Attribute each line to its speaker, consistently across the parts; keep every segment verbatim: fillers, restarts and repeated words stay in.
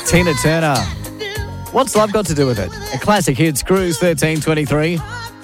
Speaker 1: Tina Turner. What's love got to do with it? A classic hits, Cruise thirteen twenty-three.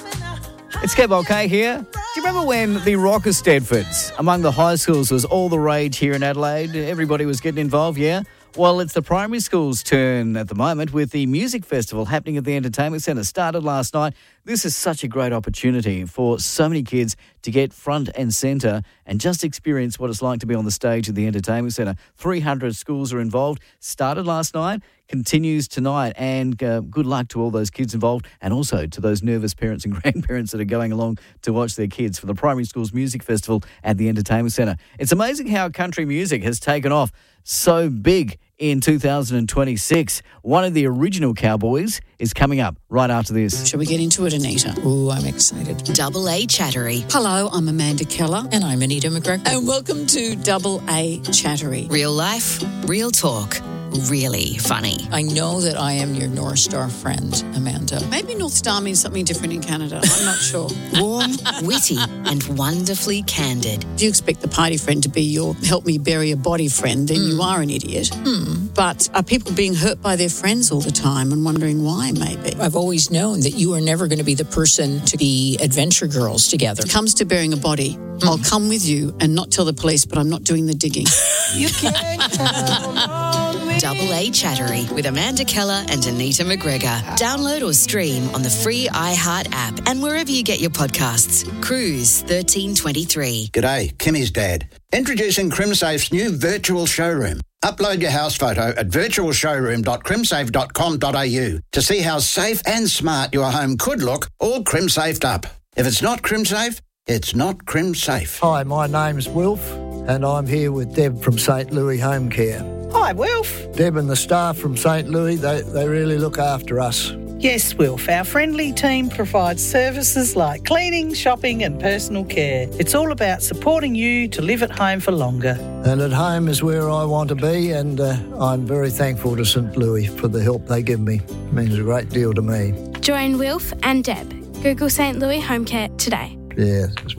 Speaker 1: It's Kev OK here. Do you remember when the Rocker Stedfords among the high schools was all the rage here in Adelaide? Everybody was getting involved, yeah? Well, it's the primary school's turn at the moment with the music festival happening at the Entertainment Centre. Started last night. This is such a great opportunity for so many kids to get front and centre and just experience what it's like to be on the stage at the Entertainment Centre. three hundred schools are involved. Started last night, continues tonight, and uh, good luck to all those kids involved and also to those nervous parents and grandparents that are going along to watch their kids for the primary school's music festival at the Entertainment Centre. It's amazing how country music has taken off so big in two thousand twenty-six. One of the original Cowboys is coming up right after this.
Speaker 2: Shall we get into it, Anita?
Speaker 3: Ooh, I'm excited.
Speaker 4: Double A Chattery.
Speaker 2: Hello, I'm Amanda Keller.
Speaker 3: And I'm Anita McGregor.
Speaker 2: And welcome to Double A Chattery.
Speaker 4: Real life, real talk, really funny.
Speaker 3: I know that I am your North Star friend, Amanda.
Speaker 2: Maybe North Star means something different in Canada. I'm not sure.
Speaker 4: Warm, witty, and wonderfully candid.
Speaker 2: Do you expect the party friend to be your help me bury a body friend? Then mm. you are an idiot.
Speaker 3: Mm.
Speaker 2: But are people being hurt by their friends all the time and wondering why, maybe?
Speaker 3: I've always known that you are never going to be the person to be adventure girls together.
Speaker 2: When it comes to burying a body, mm. I'll come with you and not tell the police, but I'm not doing the digging.
Speaker 4: You can't count on me. Double A Chattery with Amanda Keller and Anita McGregor. Download or stream on the free iHeart app and wherever you get your podcasts. Cruise thirteen twenty-three.
Speaker 5: G'day, Kimmy's dad. Introducing CrimSafe's new virtual showroom. Upload your house photo at virtual showroom dot crimsafe dot com dot a u to see how safe and smart your home could look, all CrimSafed up. If it's not CrimSafe, it's not CrimSafe.
Speaker 6: Hi, my name's Wilf, and I'm here with Deb from Saint Louis Home Care.
Speaker 7: Hi, Wilf.
Speaker 6: Deb and the staff from Saint Louis, they, they really look after us.
Speaker 7: Yes, Wilf. Our friendly team provides services like cleaning, shopping and personal care. It's all about supporting you to live at home for longer.
Speaker 6: And at home is where I want to be, and uh, I'm very thankful to Saint Louis for the help they give me. It means a great deal to me.
Speaker 8: Join Wilf and Deb. Google Saint Louis Home Care today.
Speaker 6: Yeah, it's